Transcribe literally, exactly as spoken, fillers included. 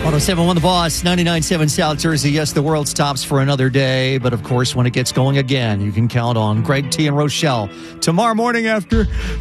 one oh seven point one The Boss, ninety-nine point seven South Jersey. Yes, the world stops for another day, but of course, when it gets going again, you can count on Greg T and Rochelle tomorrow morning after